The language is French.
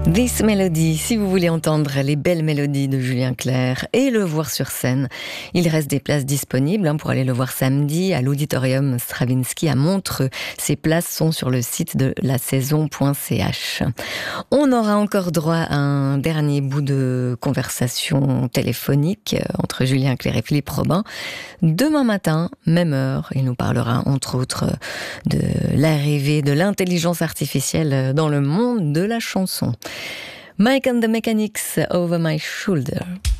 This Melody, si vous voulez entendre les belles mélodies de Julien Clerc et le voir sur scène, il reste des places disponibles pour aller le voir samedi à l'Auditorium Stravinsky à Montreux. Ces places sont sur le site de lasaison.ch. On aura encore droit à un dernier bout de conversation téléphonique entre Julien Clerc et Philippe Robin. Demain matin, même heure, il nous parlera entre autres de l'arrivée de l'intelligence artificielle dans le monde de la chanson. Mike and the Mechanics, Over My Shoulder.